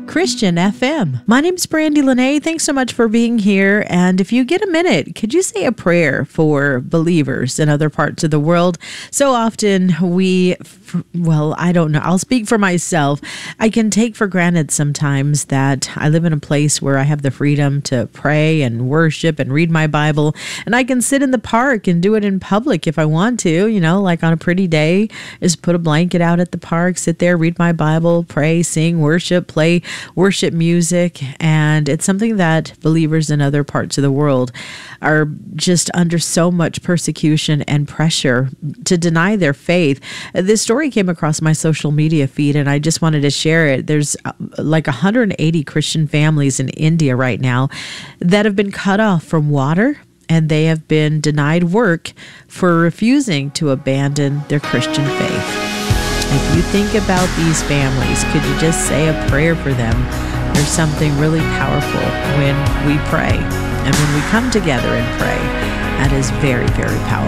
Christian FM. My name's Brandy Lene. Thanks so much for being here. And if you get a minute, could you say a prayer for believers in other parts of the world? So often I don't know. I'll speak for myself. I can take for granted sometimes that I live in a place where I have the freedom to pray and worship and read my Bible. And I can sit in the park and do it in public if I want to, like on a pretty day, just put a blanket out at the park, sit there, read my Bible, pray, sing, worship, play worship music. And it's something that believers in other parts of the world are just under so much persecution and pressure to deny their faith. This story came across my social media feed and I just wanted to share it. There's like 180 Christian families in India right now that have been cut off from water, and they have been denied work for refusing to abandon their Christian faith. If you think about these families, could you just say a prayer for them? There's something really powerful when we pray, and when we come together and pray. That is very, very powerful.